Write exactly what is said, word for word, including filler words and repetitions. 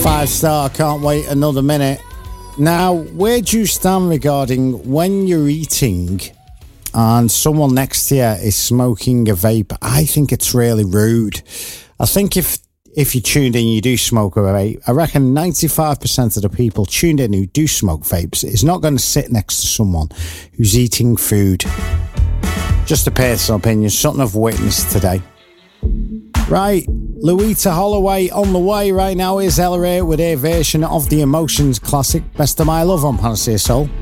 Five star, can't wait another minute. Now, where do you stand regarding when you're eating and someone next to you is smoking a vape? I think it's really rude. I think if if you tuned in, you do smoke a vape. I reckon ninety-five percent of the people tuned in who do smoke vapes is not going to sit next to someone who's eating food. Just a personal opinion, something I've witnessed today. Right, Louita Holloway on the way right now. Is Ella here with her version of the Emotions classic, Best of My Love on Panacea Soul.